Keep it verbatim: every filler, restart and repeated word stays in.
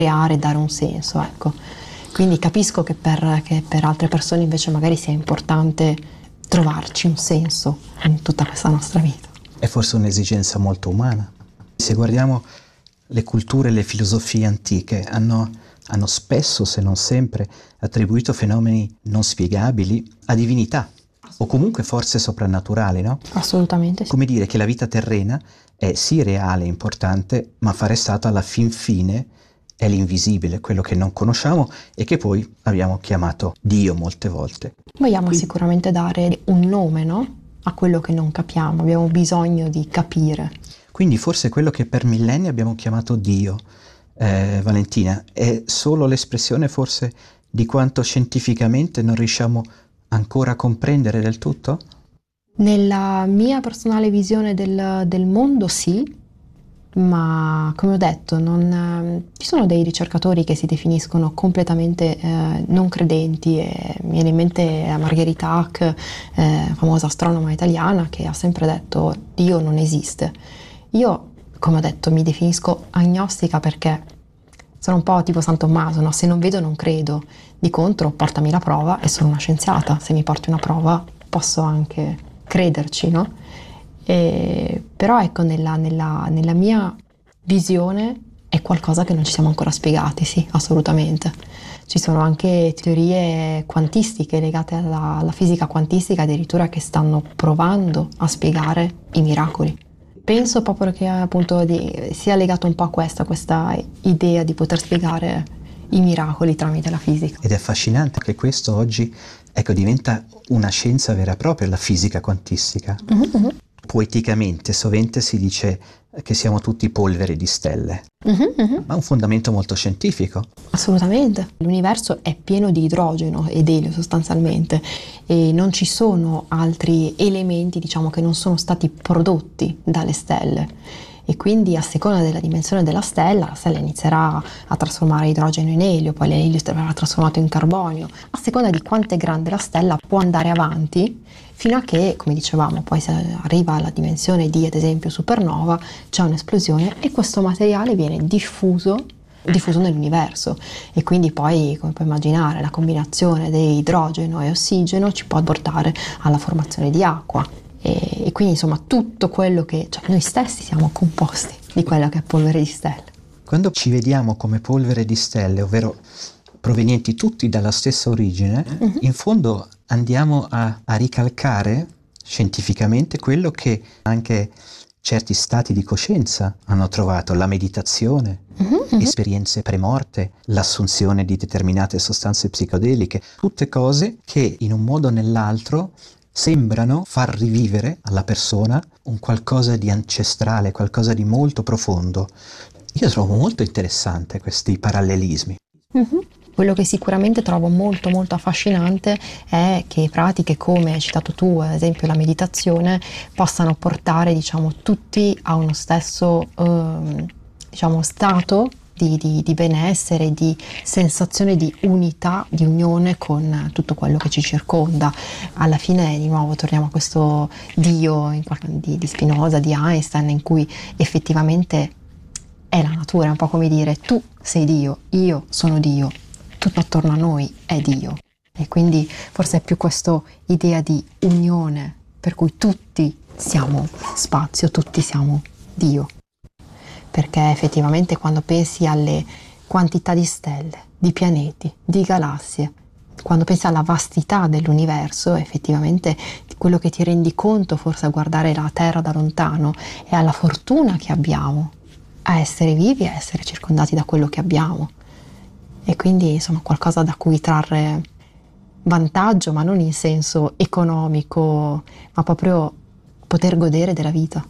creare e dare un senso, ecco. Quindi capisco che per, che per altre persone invece magari sia importante trovarci un senso in tutta questa nostra vita. È forse un'esigenza molto umana. Se guardiamo le culture e le filosofie antiche, hanno, hanno spesso, se non sempre, attribuito fenomeni non spiegabili a divinità, o comunque forze soprannaturali, no? Assolutamente sì. Come dire che la vita terrena è sì reale e importante, ma fare stato alla fin fine è l'invisibile, quello che non conosciamo e che poi abbiamo chiamato Dio molte volte. Vogliamo Quindi, sicuramente dare un nome, no? A quello che non capiamo, abbiamo bisogno di capire. Quindi forse quello che per millenni abbiamo chiamato Dio, eh, Valentina, è solo l'espressione forse di quanto scientificamente non riusciamo ancora a comprendere del tutto? Nella mia personale visione del, del mondo sì, ma come ho detto non, ci sono dei ricercatori che si definiscono completamente eh, non credenti, e mi viene in mente Margherita Hack, eh, famosa astronoma italiana, che ha sempre detto Dio non esiste. Io, come ho detto, mi definisco agnostica perché sono un po' tipo San Tommaso, no? Se non vedo non credo, di contro portami la prova e sono una scienziata, se mi porti una prova posso anche crederci, no? E, però ecco, nella, nella, nella mia visione è qualcosa che non ci siamo ancora spiegati, sì, assolutamente. Ci sono anche teorie quantistiche legate alla, alla fisica quantistica addirittura che stanno provando a spiegare i miracoli. Penso proprio che appunto di, sia legato un po' a questa, questa idea di poter spiegare i miracoli tramite la fisica. Ed è affascinante che questo oggi, ecco, diventa una scienza vera e propria, la fisica quantistica. Mm-hmm. Poeticamente sovente si dice che siamo tutti polveri di stelle, uh-huh. ma ha un fondamento molto scientifico. Assolutamente. L'universo è pieno di idrogeno ed elio sostanzialmente e non ci sono altri elementi, diciamo, che non sono stati prodotti dalle stelle. E quindi a seconda della dimensione della stella, la stella inizierà a trasformare idrogeno in elio, poi l'elio verrà trasformato in carbonio. A seconda di quanto è grande la stella può andare avanti fino a che, come dicevamo, poi se arriva alla dimensione di, ad esempio, supernova, c'è un'esplosione e questo materiale viene diffuso, diffuso nell'universo. E quindi poi, come puoi immaginare, la combinazione di idrogeno e ossigeno ci può portare alla formazione di acqua. E, e quindi insomma tutto quello che, cioè noi stessi siamo composti di quella che è polvere di stelle. Quando ci vediamo come polvere di stelle, ovvero provenienti tutti dalla stessa origine, uh-huh. in fondo andiamo a, a ricalcare scientificamente quello che anche certi stati di coscienza hanno trovato: la meditazione, uh-huh. esperienze premorte, l'assunzione di determinate sostanze psicodeliche, tutte cose che in un modo o nell'altro sembrano far rivivere alla persona un qualcosa di ancestrale, qualcosa di molto profondo. Io trovo molto interessante questi parallelismi. Uh-huh. Quello che sicuramente trovo molto molto affascinante è che pratiche come hai citato tu, ad esempio la meditazione, possano portare, diciamo, tutti a uno stesso eh, diciamo stato Di, di, di benessere, di sensazione di unità, di unione con tutto quello che ci circonda. Alla fine di nuovo torniamo a questo Dio di, di Spinoza, di Einstein, in cui effettivamente è la natura, è un po' come dire tu sei Dio, io sono Dio, tutto attorno a noi è Dio. E quindi forse è più questa idea di unione per cui tutti siamo spazio, tutti siamo Dio. Perché effettivamente quando pensi alle quantità di stelle, di pianeti, di galassie, quando pensi alla vastità dell'universo, effettivamente quello che ti rendi conto forse a guardare la Terra da lontano è alla fortuna che abbiamo a essere vivi, a essere circondati da quello che abbiamo. E quindi insomma qualcosa da cui trarre vantaggio, ma non in senso economico, ma proprio poter godere della vita.